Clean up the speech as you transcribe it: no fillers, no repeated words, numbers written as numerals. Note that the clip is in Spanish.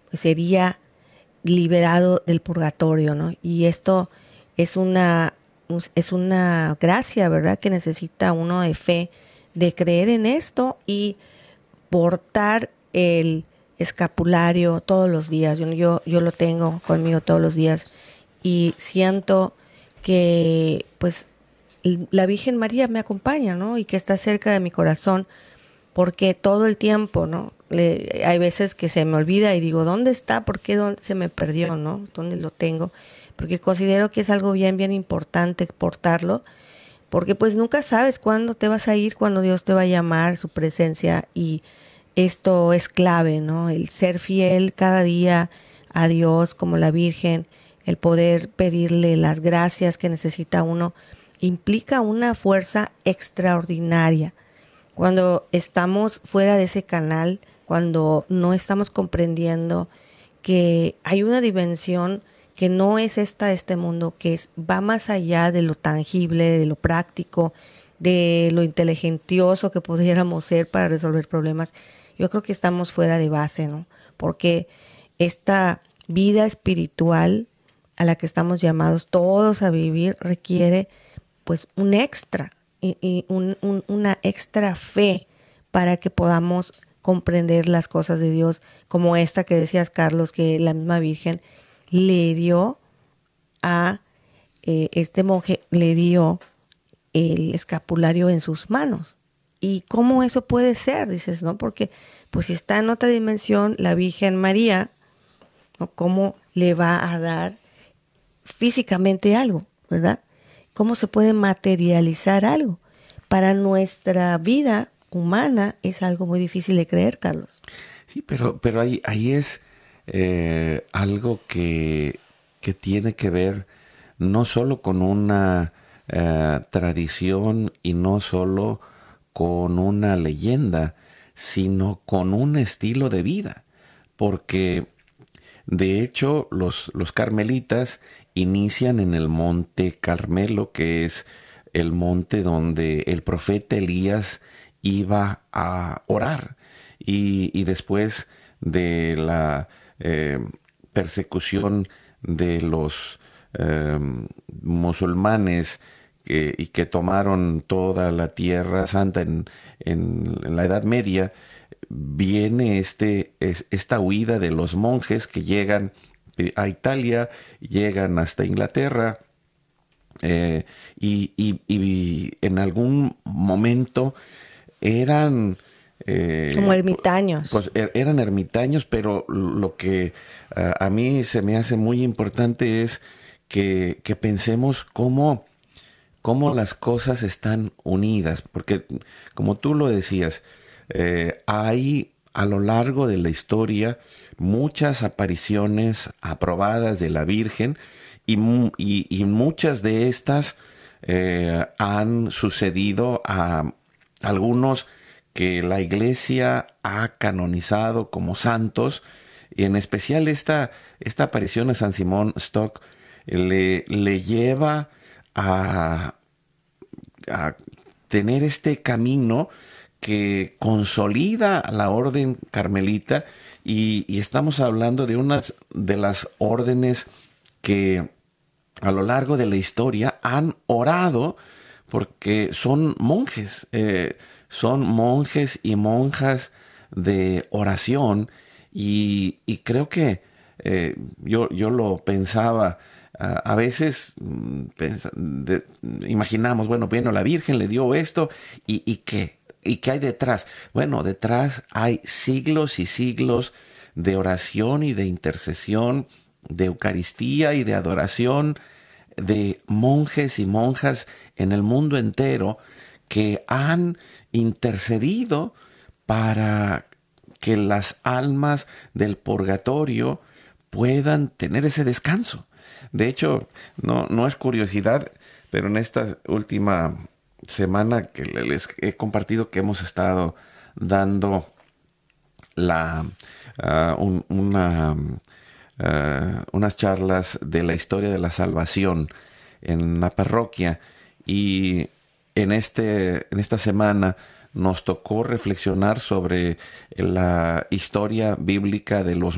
sería liberado del purgatorio, ¿no? Y esto es es una gracia, ¿verdad? Que necesita uno de fe, de creer en esto y portar el escapulario todos los días. Yo lo tengo conmigo todos los días y siento que pues la Virgen María me acompaña, ¿no? Y que está cerca de mi corazón porque todo el tiempo, ¿no? Hay veces que se me olvida y digo, ¿dónde está? ¿Por qué se me perdió, ¿no? ¿Dónde lo tengo? Porque considero que es algo bien importante portarlo, porque pues nunca sabes cuándo te vas a ir, cuándo Dios te va a llamar, su presencia, y esto es clave, ¿no? El ser fiel cada día a Dios como la Virgen, el poder pedirle las gracias que necesita uno, implica una fuerza extraordinaria cuando estamos fuera de ese canal, cuando no estamos comprendiendo que hay una dimensión que no es esta de este mundo, va más allá de lo tangible, de lo práctico, de lo inteligentioso que pudiéramos ser para resolver problemas. Yo creo que estamos fuera de base, ¿no? Porque esta vida espiritual a la que estamos llamados todos a vivir requiere pues un extra una extra fe para que podamos comprender las cosas de Dios, como esta que decías, Carlos, que la misma Virgen le dio a este monje, le dio el escapulario en sus manos. ¿Y cómo eso puede ser? Dices, ¿no? Porque pues si está en otra dimensión, la Virgen María, ¿no? ¿Cómo le va a dar físicamente algo, verdad? ¿Cómo se puede materializar algo? Para nuestra vida humana es algo muy difícil de creer, Carlos. Sí, pero ahí es algo que tiene que ver no solo con una tradición y no solo con una leyenda, sino con un estilo de vida. Porque de hecho los carmelitas inician en el monte Carmelo, que es el monte donde el profeta Elías iba a orar. Y después de la persecución de los musulmanes y que tomaron toda la tierra santa en la Edad Media, viene esta huida de los monjes que llegan a Italia, llegan hasta Inglaterra, y en algún momento eran Como ermitaños. pues eran ermitaños, pero lo que a mí se me hace muy importante es que pensemos cómo las cosas están unidas, porque como tú lo decías, hay a lo largo de la historia muchas apariciones aprobadas de la Virgen y muchas de estas han sucedido a algunos que la Iglesia ha canonizado como santos, y en especial esta aparición a San Simón Stock le lleva a, a tener este camino que consolida a la orden carmelita, y estamos hablando de unas de las órdenes que a lo largo de la historia han orado porque son monjes y monjas de oración, y creo que yo lo pensaba. A veces imaginamos, bueno, la Virgen le dio esto, ¿y qué? ¿Y qué hay detrás? Bueno, detrás hay siglos y siglos de oración y de intercesión, de Eucaristía y de adoración, de monjes y monjas en el mundo entero que han intercedido para que las almas del purgatorio puedan tener ese descanso. De hecho, no es curiosidad, pero en esta última semana que les he compartido que hemos estado dando la, unas charlas de la historia de la salvación en la parroquia, y en esta semana nos tocó reflexionar sobre la historia bíblica de los